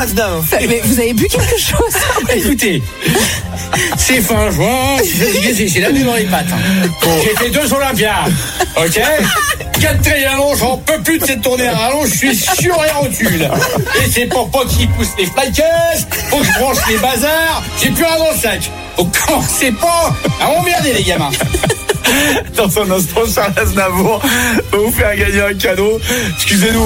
Aznavour. Mais vous avez bu quelque chose? Écoutez, c'est fin juin, je suis fatigué, j'ai la nuit dans les pattes. J'ai fait 2 Olympiades, ok? 4 triathlons, j'en peux plus de cette tournée à rallonge, je suis sur les rotules. Et c'est pour pas qu'ils poussent les flycases, faut que je branche les bazars, j'ai plus rien dans le sac. Donc commencez pas à m'emmerder les gamins. Dans un instant, Charles Aznavour va vous faire gagner un cadeau. Excusez-nous.